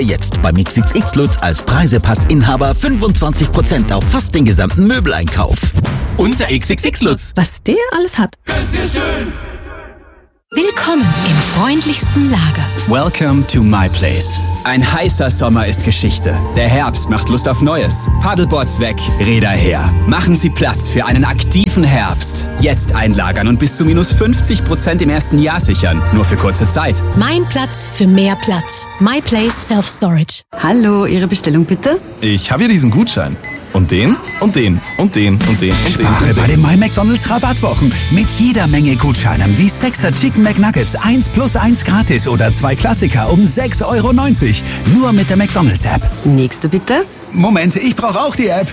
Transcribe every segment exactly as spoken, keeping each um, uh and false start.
jetzt beim X X X Lutz als Preisepass-Inhaber fünfundzwanzig Prozent auf fast den gesamten Möbeleinkauf. Unser X X X Lutz. Was der alles hat. Ganz sehr schön. Willkommen im freundlichsten Lager. Welcome to my place. Ein heißer Sommer ist Geschichte. Der Herbst macht Lust auf Neues. Paddleboards weg, Räder her. Machen Sie Platz für einen aktiven Herbst. Jetzt einlagern und bis zu minus fünfzig Prozent im ersten Jahr sichern. Nur für kurze Zeit. Mein Platz für mehr Platz. My Place Self Storage. Hallo, Ihre Bestellung bitte? Ich habe hier diesen Gutschein. Und den, und den, und den, und den, und den. Spare bei den My McDonald's Rabattwochen. Mit jeder Menge Gutscheinen wie Sechser Chicken McNuggets eins plus eins gratis oder zwei Klassiker um sechs Euro neunzig. Nur mit der McDonald's App. Nächste bitte. Moment, ich brauche auch die App.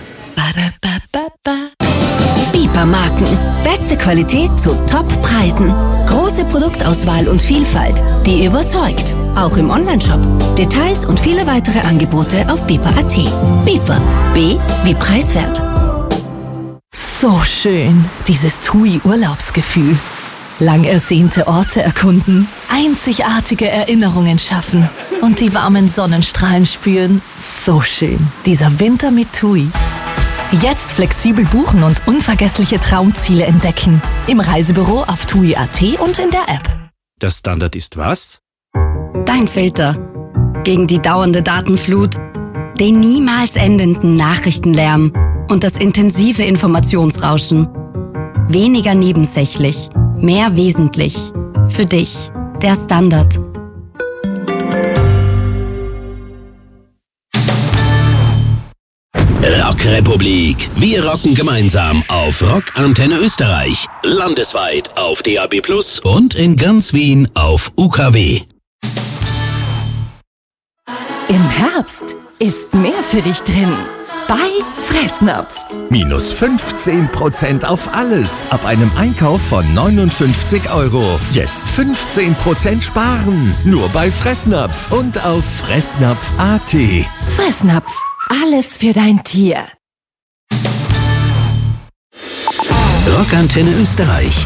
Bieper-Marken. Beste Qualität zu Top-Preisen. Große Produktauswahl und Vielfalt, die überzeugt. Auch im Onlineshop. Details und viele weitere Angebote auf bieper punkt at. Bieper. B wie preiswert. So schön, dieses T U I-Urlaubsgefühl. Lang ersehnte Orte erkunden, einzigartige Erinnerungen schaffen und die warmen Sonnenstrahlen spüren. So schön, dieser Winter mit T U I. Jetzt flexibel buchen und unvergessliche Traumziele entdecken. Im Reisebüro auf tui punkt at und in der App. Der Standard ist was? Dein Filter. Gegen die dauernde Datenflut, den niemals endenden Nachrichtenlärm und das intensive Informationsrauschen. Weniger nebensächlich, mehr wesentlich. Für dich, der Standard. Rockrepublik. Wir rocken gemeinsam auf Rock Antenne Österreich. Landesweit auf D A B plus und in ganz Wien auf U K W. Im Herbst ist mehr für dich drin. Bei Fressnapf. Minus fünfzehn Prozent auf alles ab einem Einkauf von neunundfünfzig Euro. Jetzt fünfzehn Prozent sparen. Nur bei Fressnapf und auf fressnapf punkt at. Fressnapf. Alles für dein Tier. Rockantenne Österreich.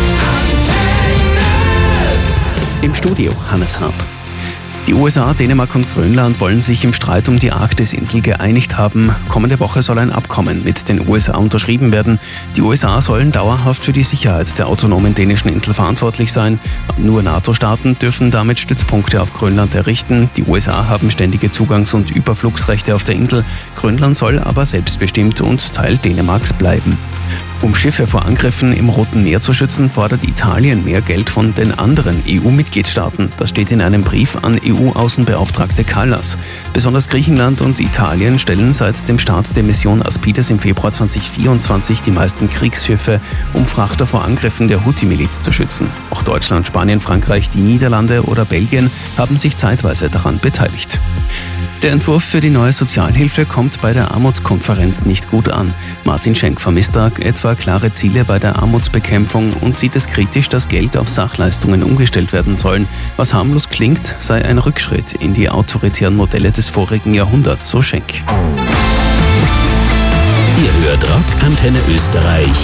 Im Studio Hannes Harp. Die U S A, Dänemark und Grönland wollen sich im Streit um die Arktisinsel geeinigt haben. Kommende Woche soll ein Abkommen mit den U S A unterschrieben werden. Die U S A sollen dauerhaft für die Sicherheit der autonomen dänischen Insel verantwortlich sein. Nur NATO-Staaten dürfen damit Stützpunkte auf Grönland errichten. Die U S A haben ständige Zugangs- und Überflugsrechte auf der Insel. Grönland soll aber selbstbestimmt und Teil Dänemarks bleiben. Um Schiffe vor Angriffen im Roten Meer zu schützen, fordert Italien mehr Geld von den anderen E U-Mitgliedstaaten. Das steht in einem Brief an E U-Außenbeauftragte Kallas. Besonders Griechenland und Italien stellen seit dem Start der Mission Aspides im Februar zweitausendvierundzwanzig die meisten Kriegsschiffe, um Frachter vor Angriffen der Houthi-Miliz zu schützen. Auch Deutschland, Spanien, Frankreich, die Niederlande oder Belgien haben sich zeitweise daran beteiligt. Der Entwurf für die neue Sozialhilfe kommt bei der Armutskonferenz nicht gut an. Martin Schenk vermisst da etwa klare Ziele bei der Armutsbekämpfung und sieht es kritisch, dass Geld auf Sachleistungen umgestellt werden sollen. Was harmlos klingt, sei ein Rückschritt in die autoritären Modelle des vorigen Jahrhunderts, so Schenk. Ihr hört Rock Antenne Österreich.